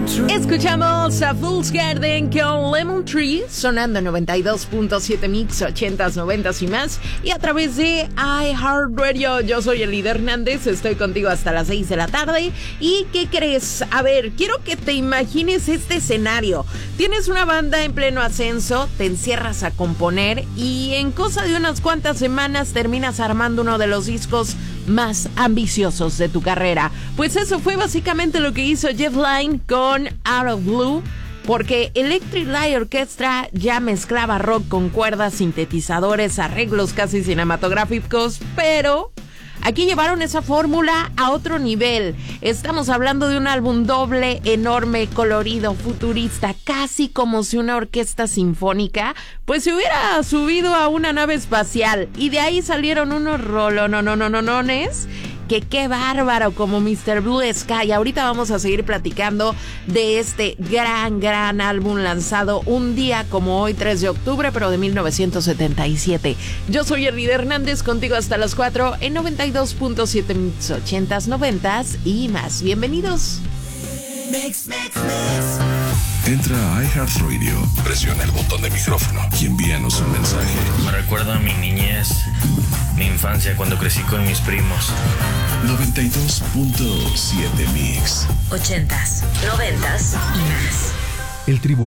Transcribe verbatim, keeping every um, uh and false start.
Escuchamos a Fool's Garden con Lemon Tree, sonando noventa y dos punto siete Mix, ochentas, noventas y más, y a través de iHeartRadio. Yo soy Elida Hernández, estoy contigo hasta las seis de la tarde. ¿Y qué crees? A ver, quiero que te imagines este escenario. Tienes una banda en pleno ascenso, te encierras a componer y en cosa de unas cuantas semanas terminas armando uno de los discos más ambiciosos de tu carrera. Pues eso fue básicamente lo que hizo Jeff Lynne con Out of Blue, porque Electric Light Orchestra ya mezclaba rock con cuerdas, sintetizadores, arreglos casi cinematográficos, pero aquí llevaron esa fórmula a otro nivel. Estamos hablando de un álbum doble, enorme, colorido, futurista, casi como si una orquesta sinfónica pues se hubiera subido a una nave espacial. Y de ahí salieron unos rolononononones que qué bárbaro, como mister Blue Sky. Ahorita vamos a seguir platicando de este gran, gran álbum lanzado un día como hoy, tres de octubre, pero de mil novecientos setenta y siete. Yo soy Elida Hernández, contigo hasta las cuatro en noventa y dos punto siete Mix, ochentas, noventas y más. Bienvenidos. Mix, mix, mix. Entra a iHeartRadio, presiona el botón de micrófono y envíanos un mensaje. Me recuerda a mi niñez, mi infancia cuando crecí con mis primos. noventa y dos punto siete Mix, ochentas, noventas y más. El tributo